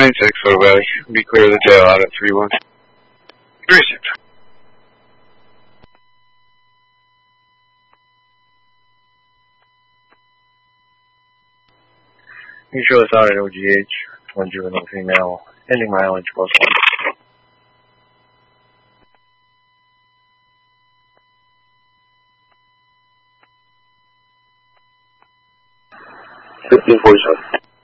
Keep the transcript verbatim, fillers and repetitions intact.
nine six for Valley. Be clear of the jail out at three one. three six. You show us out at O G H, one juvenile female, ending mileage plus one. fifteen forty-seven.